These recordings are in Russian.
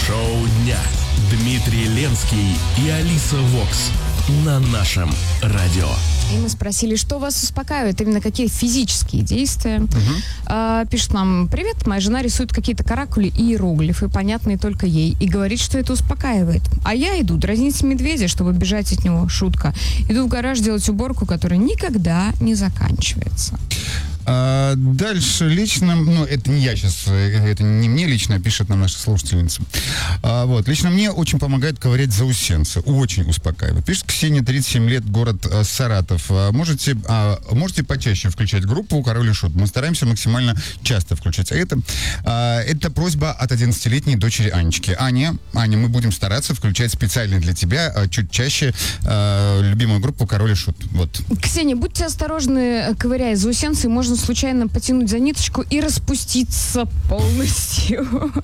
Шоу дня. Дмитрий Ленский и Алиса Вокс на нашем радио. И мы спросили, что вас успокаивает, именно какие физические действия. Пишет нам: привет, моя жена рисует какие-то каракули и иероглифы, понятные только ей, и говорит, что это успокаивает. А я иду дразнить медведя, чтобы бежать от него. Шутка. Иду в гараж делать уборку, которая никогда не заканчивается. Дальше лично, это не я сейчас, это не мне лично, пишет нам наша слушательница. Лично мне очень помогает ковырять заусенцы, очень успокаивает. Пишет Ксения, 37 лет, город Саратов. Можете почаще включать группу «Король и Шут». Мы стараемся максимально часто включать. Это просьба от 11-летней дочери Анечки. Аня, мы будем стараться включать специально для тебя чуть чаще любимую группу «Король и Шут». Вот. Ксения, будьте осторожны, ковыряя заусенцы, можно случайно потянуть за ниточку и распуститься полностью.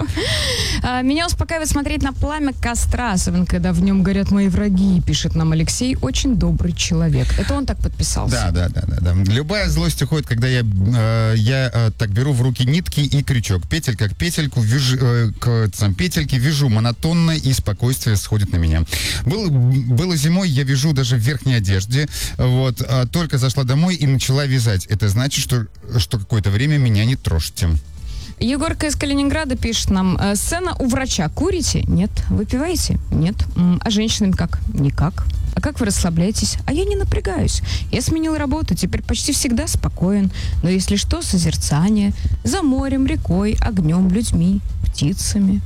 Меня успокаивает смотреть на пламя костра, особенно когда в нем горят мои враги, пишет нам Алексей, очень добрый человек. Это он так подписался. Да. Любая злость уходит, когда я так беру в руки нитки и крючок. Петелька к петельку, петельки вяжу монотонно, и спокойствие сходит на меня. Было зимой, я вяжу даже в верхней одежде. Только зашла домой и начала вязать. Это значит, что какое-то время меня не трожьте. Егорка из Калининграда пишет нам: сцена у врача. Курите? Нет. Выпиваете? Нет. А женщинам как? Никак. А как вы расслабляетесь? А я не напрягаюсь. Я сменил работу, теперь почти всегда спокоен. Но если что, созерцание. За морем, рекой, огнем, людьми, птицами.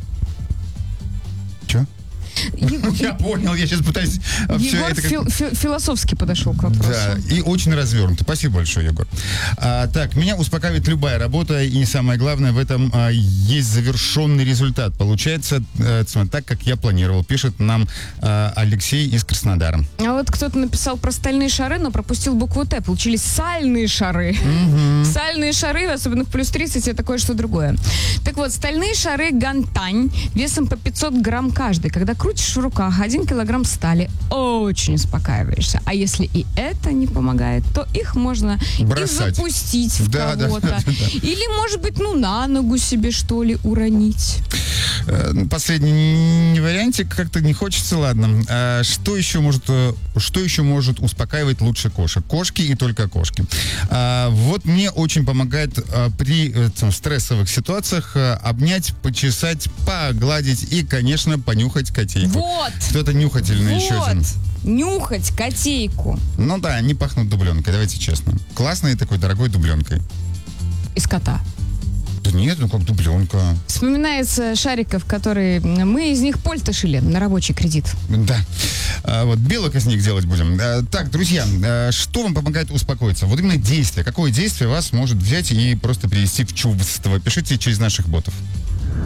Чё? Я понял, я сейчас пытаюсь... Егор философски подошел к вопросу. Да, и очень развернуто. Спасибо большое, Егор. Меня успокаивает любая работа, и самое главное, в этом есть завершенный результат. Получается так, как я планировал, пишет нам Алексей из Краснодара. А вот кто-то написал про стальные шары, но пропустил букву Т. Получились сальные шары. Сальные шары, особенно в плюс 30, это кое-что другое. Так вот, стальные шары гантань весом по 500 грамм каждый. Когда крутишь в руках 1 килограмм стали, очень успокаиваешься. А если и это не помогает, то их можно бросать, и запустить в кого-то. Да. Или, может быть, на ногу себе, что ли, уронить. Последний вариантик как-то не хочется, ладно. Что еще может успокаивать лучше кошек? Кошки и только кошки. Мне очень помогает при стрессовых ситуациях обнять, почесать, погладить и, конечно, понюхать котейку. Вот! Кто-то нюхательный еще один. Нюхать котейку. Они пахнут дубленкой, давайте честно. Классной такой дорогой дубленкой. Из кота. Да нет, как дубленка. Вспоминается Шариков, которые мы из них польто шили на рабочий кредит. Да. Белок из них делать будем. Так, друзья, что вам помогает успокоиться? Вот именно действие. Какое действие вас может взять и просто привести в чувство? Пишите через наших ботов.